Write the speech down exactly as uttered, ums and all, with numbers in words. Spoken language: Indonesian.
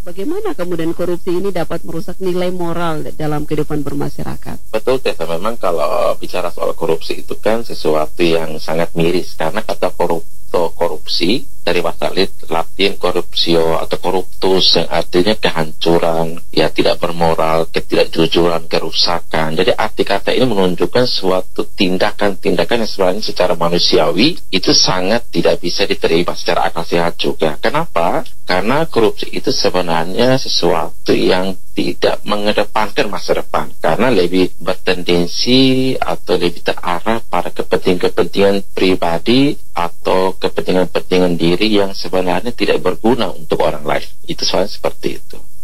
Bagaimana kemudian korupsi ini dapat merusak nilai moral dalam kehidupan bermasyarakat? Betul, Tessa. Memang kalau bicara soal korupsi itu kan sesuatu yang sangat miris, karena kata korupto, korupsi dari bahasa Latin corruptio atau corruptus, yang artinya kehancuran, ya tidak bermoral, ketidakjujuran, kerusakan. Jadi arti kata ini menunjukkan suatu tindakan-tindakan yang sebenarnya secara manusiawi itu sangat tidak bisa diterima secara akal sehat juga. Kenapa? Karena korupsi itu sebenarnya sesuatu yang tidak mengedepankan masa depan, karena lebih bertendensi atau lebih terarah pada kepentingan-kepentingan pribadi atau kepentingan-kepentingan diri yang sebenarnya tidak berguna untuk orang lain. Itu soalnya seperti itu.